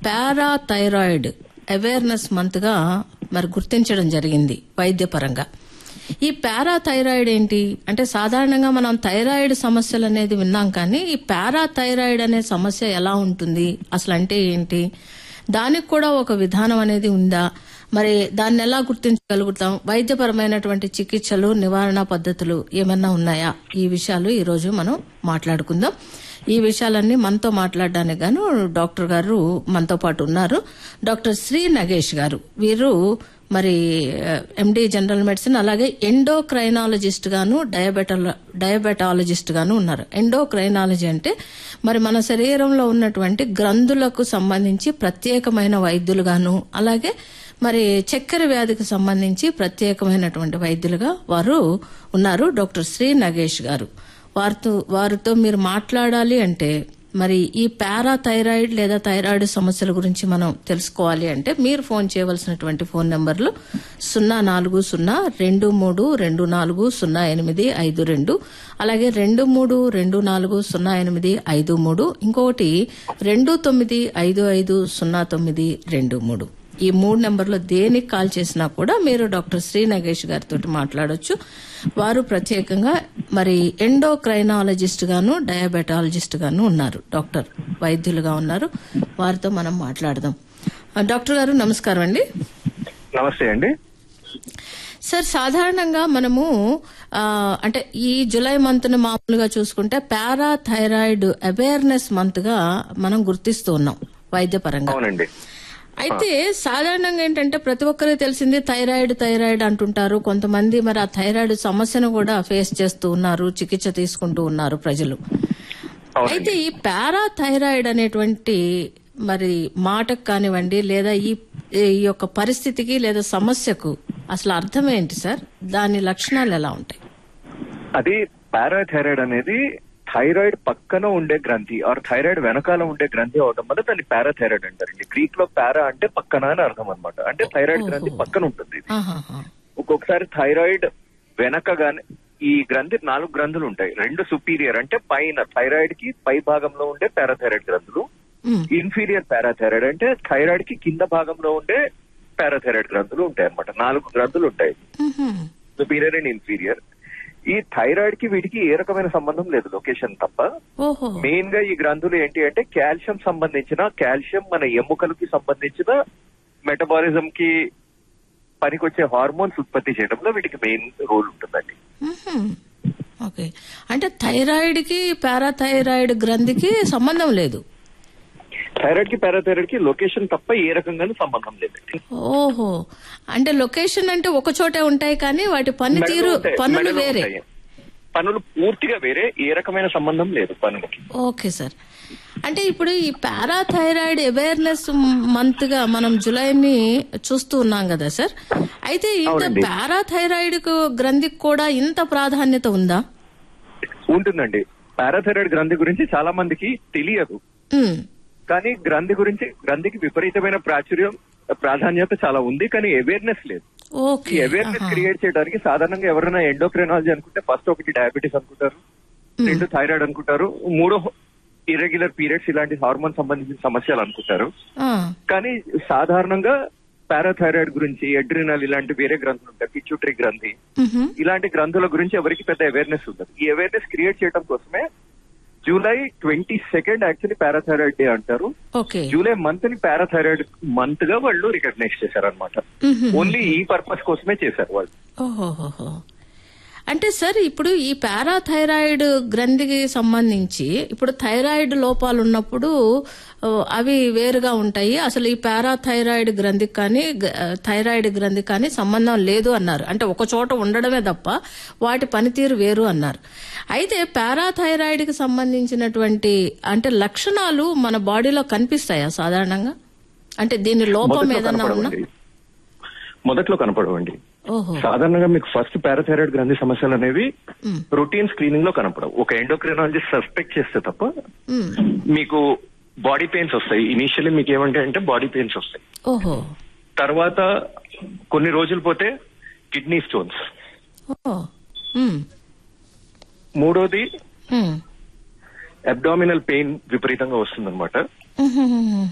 Parathyroid awareness month గా మరి గుర్తించడం జరిగింది వైద్యపరంగా. ఈ పారాథైరాయిడ్ ఏంటి అంటే సాధారణంగా మనం థైరాయిడ్ సమస్యలు అనేది విన్నాం, కానీ ఈ పారాథైరాయిడ్ అనే సమస్య ఎలా ఉంటుంది, అసలు అంటే ఏంటి, దానికి కూడా ఒక విధానం అనేది ఉందా, మరి దాన్ని ఎలా గుర్తించగలుగుతాం, వైద్యపరమైనటువంటి చికిత్సలు నివారణ పద్ధతులు ఏమన్నా ఉన్నాయా, ఈ విషయాలు ఈ రోజు మనం మాట్లాడుకుందాం. ఈ విషయాలన్నీ మనతో మాట్లాడడానికి గాను డాక్టర్ గారు మనతో పాటు ఉన్నారు. డాక్టర్ శ్రీ నగేష్ గారు, వీరు మరి ఎండి జనరల్ మెడిసిన్, అలాగే ఎండోక్రైనాలజిస్ట్ గాను డయాబెటాలజిస్ట్ గాను ఉన్నారు. ఎండోక్రైనాలజీ అంటే మరి మన శరీరంలో ఉన్నటువంటి గ్రంథులకు సంబంధించి ప్రత్యేకమైన వైద్యులుగాను, అలాగే మరి చక్కెర వ్యాధికి సంబంధించి ప్రత్యేకమైనటువంటి వైద్యులుగా వారు ఉన్నారు. డాక్టర్ శ్రీ నగేష్ గారు, వారితో మీరు మాట్లాడాలి అంటే మరి ఈ పారాథైరాయిడ్ లేదా థైరాయిడ్ సమస్యల గురించి మనం తెలుసుకోవాలి అంటే మీరు ఫోన్ చేయవలసినటువంటి ఫోన్ నంబర్లు 04023240852, అలాగే 23240853, ఇంకొకటి 29550923. ఈ 3 నంబర్లో దేనికి కాల్ చేసినా కూడా మీరు డాక్టర్ శ్రీ నగేష్ గారితో మాట్లాడొచ్చు. వారు ప్రత్యేకంగా మరి ఎండోక్రైనాలజిస్ట్ గాను డయాబెటాలజిస్ట్ గాను ఉన్నారు, డాక్టర్ వైద్యులుగా ఉన్నారు. వారితో మనం మాట్లాడదాం. డాక్టర్ గారు నమస్కారం అండి. నమస్తే అండి. సార్, సాధారణంగా మనము అంటే ఈ జులై మంత్ ను మామూలుగా చూసుకుంటే పారాథైరాయిడ్ అవేర్నెస్ మంత్ గా మనం గుర్తిస్తూ ఉన్నాం వైద్యపరంగా. అవునండి. అయితే సాధారణంగా ఏంటంటే ప్రతి ఒక్కరికి తెలిసింది థైరాయిడ్ అంటుంటారు. కొంతమంది మరి ఆ థైరాయిడ్ సమస్యను కూడా ఫేస్ చేస్తూ ఉన్నారు, చికిత్స తీసుకుంటూ ఉన్నారు ప్రజలు. అయితే ఈ పారాథైరాయిడ్ అనేటువంటి మరి మాటకు కానివ్వండి, లేదా ఈ యొక్క పరిస్థితికి లేదా సమస్యకు అసలు అర్థం ఏంటి సార్, దాని లక్షణాలు ఎలా ఉంటాయి? అది పారాథైరాయిడ్ అనేది థైరాయిడ్ పక్కన ఉండే గ్రంథి ఆర్ థైరాయిడ్ వెనకాల ఉండే గ్రంథి అవడం వల్ల దాన్ని పారాథైరాయిడ్ అంటారండి. గ్రీక్ లో పారా అంటే పక్కన అని అర్థం అనమాట. అంటే థైరాయిడ్ గ్రంథి పక్కన ఉంటుంది. ఒక్కొక్కసారి థైరాయిడ్ వెనకగానే ఈ గ్రంథి 4 గ్రంథులు ఉంటాయి. 2 సుపీరియర్ అంటే పైన థైరాయిడ్ కి పై భాగంలో ఉండే పారాథైరాయిడ్ గ్రంథులు, ఇన్ఫీరియర్ పారాథైరాయిడ్ అంటే థైరాయిడ్ కి కింద భాగంలో ఉండే పారాథైరాయిడ్ గ్రంథులు ఉంటాయి అనమాట. 4 గ్రంథులు ఉంటాయి, సుపీరియర్ అండ్ ఇన్ఫీరియర్. ఈ థైరాయిడ్ కి వీటికి ఏ రకమైన సంబంధం లేదు, లొకేషన్ తప్ప. మెయిన్ గా ఈ గ్రంథులు ఏంటి అంటే కాల్షియం మన ఎముకలకి సంబంధించిన మెటబాలిజం కి పనికొచ్చే హార్మోన్స్ ఉత్పత్తి చేయడంలో వీటికి మెయిన్ రోల్ ఉంటుందండి. ఓకే, అంటే థైరాయిడ్ కి పారాథైరాయిడ్ గ్రంథికి సంబంధం లేదు. థైరాయిడ్ కి పారాథైరాయిడ్ కి లొకేషన్ తప్ప ఏ రకంగానూ సంబంధం లేదండి. ఓహో, అంటే లొకేషన్ అంటే ఒక చోటే ఉంటాయి కానీ వాటి పనులు వేరే, పనులు పూర్తిగా వేరే, ఏ రకమైన సంబంధం లేదు పనులకి. ఓకే సార్, అంటే ఇప్పుడు ఈ పారాథైరాయిడ్ అవేర్నెస్ మంత్ గా మనం జులైని చూస్తూ ఉన్నాం కదా సార్. అయితే ఇంత పారాథైరాయిడ్ గ్రంథికి కూడా ఇంత ప్రాధాన్యత ఉందా? ఉంటుందండి. పారాథైరాయిడ్ గ్రంథి గురించి చాలా మందికి తెలియదు, కానీ గ్రంథికి విపరీతమైన ప్రాధాన్యత చాలా ఉంది, కానీ అవేర్నెస్ లేదు. ఈ అవేర్నెస్ క్రియేట్ చేయడానికి సాధారణంగా ఎవరైనా ఎండోక్రైనాలజీ అనుకుంటే ఫస్ట్ ఒకటి డయాబెటీస్ అనుకుంటారు, 2 థైరాయిడ్ అనుకుంటారు, 3 ఇర్రెగ్యులర్ పీరియడ్స్ ఇలాంటి హార్మోన్ సంబంధించిన సమస్యలు అనుకుంటారు. కానీ సాధారణంగా పారాథైరాయిడ్ గురించి, అడ్రినల్ ఇలాంటి వేరే గ్రంథులు ఉంటాయి, పిట్యూటరీ గ్రంథి, ఇలాంటి గ్రంథుల గురించి ఎవరికి పెద్ద అవేర్నెస్ ఉండదు. ఈ అవేర్నెస్ క్రియేట్ చేయడం కోసమే జూలై 22 యాక్చువల్లీ పారాథైరాయిడ్ డే అంటారు. జూలై మంత్ ని పారాథైరాయిడ్ మంత్ గా వాళ్ళు రికగ్నైజ్ చేశారనమాట. ఓన్లీ ఈ పర్పస్ కోసమే చేశారు వాళ్ళు. అంటే సార్, ఇప్పుడు ఈ పారాథైరాయిడ్ గ్రంథికి సంబంధించి ఇప్పుడు థైరాయిడ్ లోపాలు ఉన్నప్పుడు అవి వేరుగా ఉంటాయి, అసలు ఈ పారాథైరాయిడ్ గ్రంథికి కానీ థైరాయిడ్ గ్రంథికి కానీ సంబంధం లేదు అన్నారు. అంటే ఒక చోట ఉండడమే తప్ప వాటి పనితీరు వేరు అన్నారు. అయితే పారాథైరాయిడ్ కి సంబంధించినటువంటి అంటే లక్షణాలు మన బాడీలో కనిపిస్తాయా సాధారణంగా? అంటే దీని లోపం ఏదన్నా ఉన్నా? మొదట్లో కనపడవండి. సాధారణంగా మీకు ఫస్ట్ పారాథైరాయిడ్ గ్రంథి సమస్యలు అనేవి రొటీన్ స్క్రీనింగ్ లో కనపడవు. ఒక ఎండోక్రైనాలజిస్ట్ సస్పెక్ట్ చేస్తే తప్ప మీకు బాడీ పెయిన్స్ వస్తాయి. ఇనీషియల్లీ మీకు ఏమంటే అంటే బాడీ పెయిన్స్ వస్తాయి. తర్వాత కొన్ని రోజులు పోతే కిడ్నీ స్టోన్స్. మూడోది అబ్డామినల్ పెయిన్ విపరీతంగా వస్తుందన్నమాట.